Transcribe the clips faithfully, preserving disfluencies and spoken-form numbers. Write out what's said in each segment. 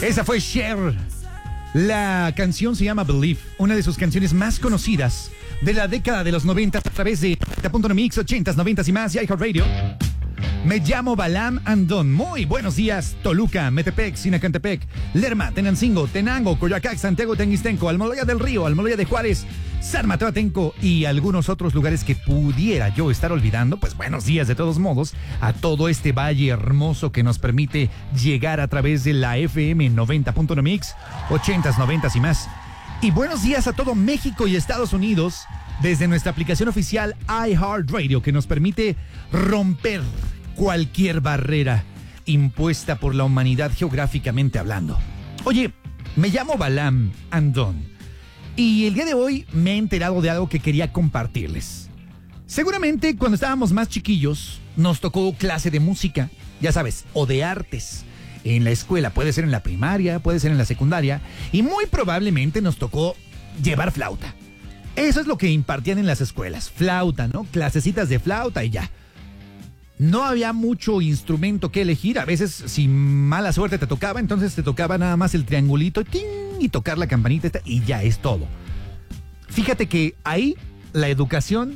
Esa fue Cher. La canción se llama Believe, una de sus canciones más conocidas de la década de los noventa a través de Punto Mix, ochentas, noventas y más y iHeartRadio. Me llamo Balam Andón. Muy buenos días, Toluca, Metepec, Sinacantepec, Lerma, Tenancingo, Tenango, Coyoacán, Santiago, Tengistenco, Almoloya del Río, Almoloya de Juárez, Sarmateo y algunos otros lugares que pudiera yo estar olvidando. Pues buenos días de todos modos a todo este valle hermoso que nos permite llegar a través de la F M noventa punto uno Mix, ochentas, noventas y más. Y buenos días a todo México y Estados Unidos desde nuestra aplicación oficial iHeartRadio, que nos permite romper cualquier barrera impuesta por la humanidad geográficamente hablando. Oye, me llamo Balam Andón y el día de hoy me he enterado de algo que quería compartirles. Seguramente cuando estábamos más chiquillos nos tocó clase de música, ya sabes, o de artes. En la escuela, puede ser en la primaria, puede ser en la secundaria, y muy probablemente nos tocó llevar flauta. Eso es lo que impartían en las escuelas, flauta, ¿no? Clasecitas de flauta y ya. No había mucho instrumento que elegir. A veces, si mala suerte te tocaba, entonces te tocaba nada más el triangulito ¡ting! Y tocar la campanita esta, y ya es todo. Fíjate que ahí la educación,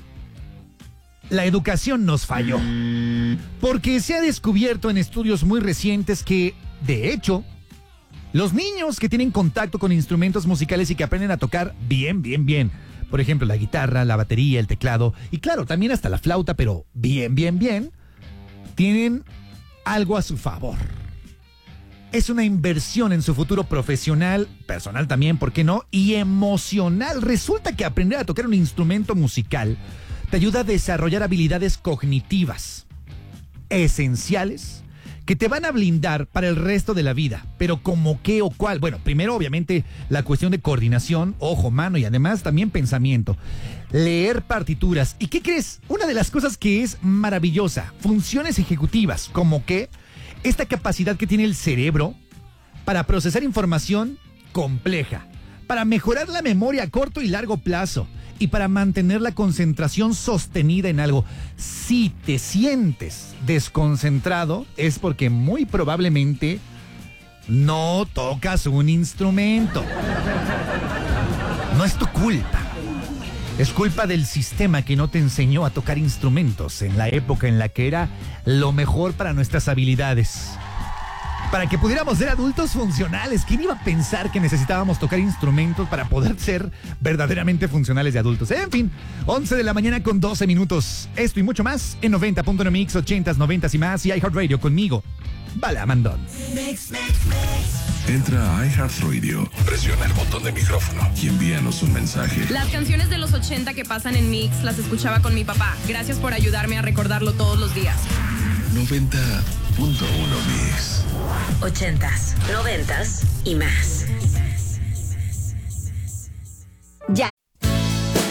la educación nos falló. Porque se ha descubierto en estudios muy recientes que, de hecho, los niños que tienen contacto con instrumentos musicales y que aprenden a tocar bien, bien, bien, por ejemplo, la guitarra, la batería, el teclado, y claro, también hasta la flauta, pero bien, bien, bien, tienen algo a su favor. Es una inversión en su futuro profesional, personal también, ¿por qué no? Y emocional. Resulta que aprender a tocar un instrumento musical te ayuda a desarrollar habilidades cognitivas esenciales que te van a blindar para el resto de la vida. Pero ¿cómo qué o cuál? Bueno, primero obviamente la cuestión de coordinación, ojo, mano y además también pensamiento. Leer partituras. ¿Y qué crees? Una de las cosas que es maravillosa, funciones ejecutivas, como que esta capacidad que tiene el cerebro para procesar información compleja, para mejorar la memoria a corto y largo plazo y para mantener la concentración sostenida en algo. Si te sientes desconcentrado es porque muy probablemente no tocas un instrumento. No es tu culpa. Es culpa del sistema que no te enseñó a tocar instrumentos en la época en la que era lo mejor para nuestras habilidades. Para que pudiéramos ser adultos funcionales. ¿Quién iba a pensar que necesitábamos tocar instrumentos para poder ser verdaderamente funcionales de adultos? En fin, once de la mañana con doce minutos. Esto y mucho más en noventa punto uno Mix, ochentas, noventas y más y iHeartRadio conmigo, Balam Andón. Mix, mix, mix. Entra a iHeartRadio, presiona el botón de micrófono y envíanos un mensaje. Las canciones de los ochenta que pasan en Mix las escuchaba con mi papá. Gracias por ayudarme a recordarlo todos los días. noventa punto uno Mix. Ochentas, noventas y más.